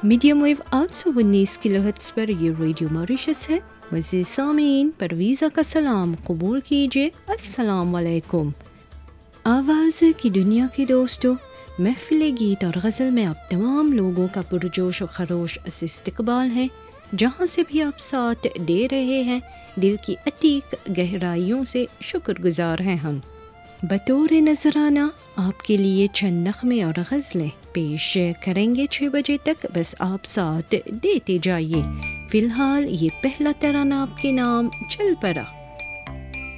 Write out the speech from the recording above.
Medium wave 819 kilohertz पर ये radio Mauritius है। मज़ीद सामीन परवीज़ा का सलाम कबूल कीजिए। अस्सलाम वालेकुम। आवाज़ की दुनिया के दोस्तों, महफ़िल गीत और गज़ल में आप तमाम लोगों का पुरजोश और खरोश से इस्तकबाल है। जहाँ से भी आप साथ दे रहे हैं, दिल की अतीक गहराइयों से शुक्रगुज़ार हैं हम। बतौर नजराना आपके लिए चंद नग़मे और गज़लें पेश करेंगे 6 बजे तक, बस आप साथ देते जाइए। फ़िलहाल ये पहला तराना आपके नाम चल पड़ा।